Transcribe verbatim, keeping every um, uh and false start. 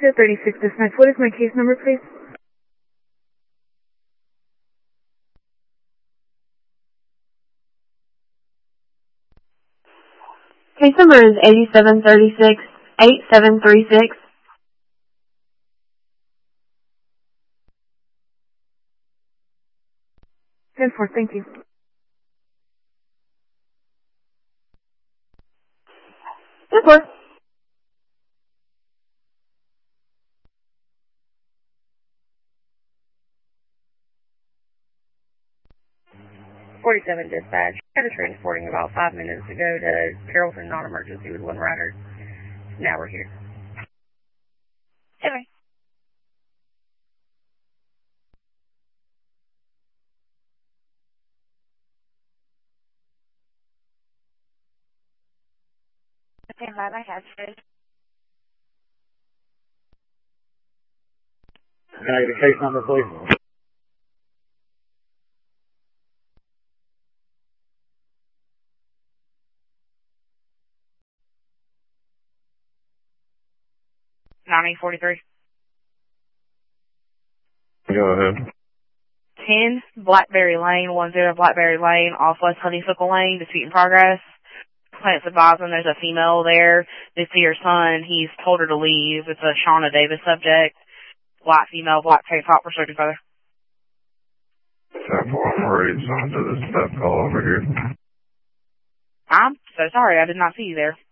two thirty-six dispatch. What is my case number, please? Case number is eighty-seven thirty-six, eight seven three six. ten four, thank you. ten four. forty-seven dispatch. Had a transporting about five minutes ago to Carrollton non-emergency with one rider. Now we're here. Okay. Stand by, I have to. Can I get a case number, please? nine forty-three. Go ahead. ten Blackberry Lane, one zero Blackberry Lane, off West Honeysuckle Lane, dispute in progress. Client's advising there's a female there. This is your son. He's told her to leave. It's a Shauna Davis subject. Black female, black tape top. We're searching for her. ten four, I'm already on to this step call over here. I'm so sorry. I did not see you there.